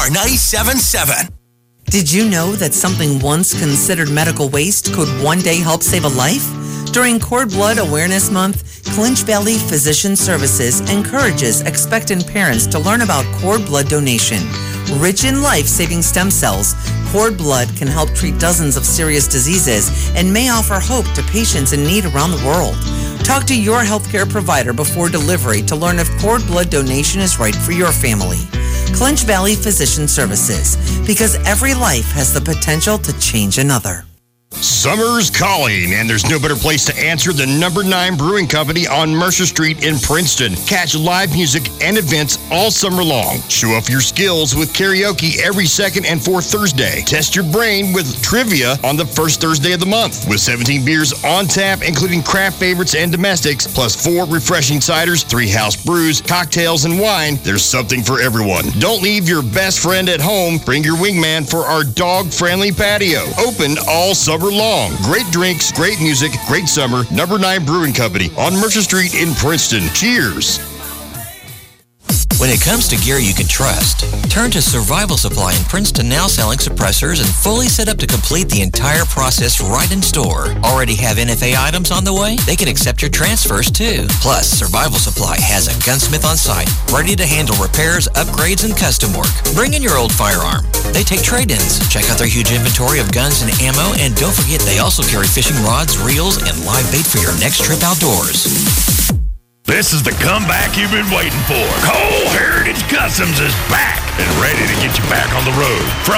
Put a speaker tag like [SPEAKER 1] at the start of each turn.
[SPEAKER 1] Star 97.7.
[SPEAKER 2] Did you know that something once considered medical waste could one day help save a life? During Cord Blood Awareness Month, Clinch Valley Physician Services encourages expectant parents to learn about cord blood donation. Rich in life-saving stem cells, cord blood can help treat dozens of serious diseases and may offer hope to patients in need around the world. Talk to your healthcare provider before delivery to learn if cord blood donation is right for your family. Clinch Valley Physician Services, because every life has the potential to change another.
[SPEAKER 3] Summer's calling, and there's no better place to answer than Number 9 Brewing Company on Mercer Street in Princeton. Catch live music and events all summer long. Show off your skills with karaoke every second and fourth Thursday. Test your brain with trivia on the first Thursday of the month. With 17 beers on tap, including craft favorites and domestics, plus 4 refreshing ciders, 3 house brews, cocktails, and wine, there's something for everyone. Don't leave your best friend at home. Bring your wingman for our dog-friendly patio. Open all summer long. Great drinks, great music, great summer. Number 9 Brewing Company on Mercer Street in Princeton. Cheers.
[SPEAKER 4] When it comes to gear you can trust, turn to Survival Supply in Princeton, now selling suppressors and fully set up to complete the entire process right in store. Already have NFA items on the way? They can accept your transfers too. Plus, Survival Supply has a gunsmith on site, ready to handle repairs, upgrades, and custom work. Bring in your old firearm. They take trade-ins. Check out their huge inventory of guns and ammo, and don't forget they also carry fishing rods, reels, and live bait for your next trip outdoors.
[SPEAKER 5] This is the comeback you've been waiting for. Cole Heritage Customs is back and ready to get you back on the road. From